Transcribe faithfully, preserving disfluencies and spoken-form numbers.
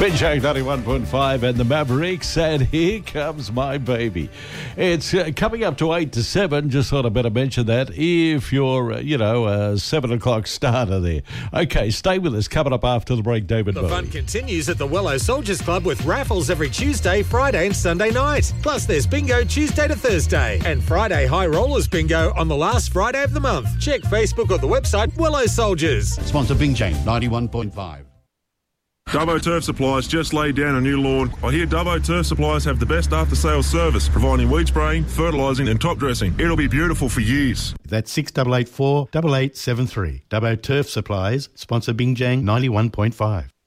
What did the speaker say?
Binjang ninety-one point five and the Mavericks, and here comes my baby. It's uh, coming up to eight to seven. Just thought I'd better mention that if you're, uh, you know, a seven o'clock starter there. Okay, stay with us. Coming up after the break, David The Bowie. fun continues at the Wello Soldiers Club with raffles every Tuesday, Friday and Sunday night. Plus there's bingo Tuesday to Thursday and Friday High Rollers bingo on the last Friday of the month. Check Facebook or the website Wello Soldiers. Sponsor Binjang ninety-one point five. Dubbo Turf Supplies just laid down a new lawn. I hear Dubbo Turf Supplies have the best after-sales service, providing weed spraying, fertilising and top dressing. It'll be beautiful for years. That's six eight eight four, eight eight seven three. Dubbo Turf Supplies, sponsor Binjang ninety-one point five.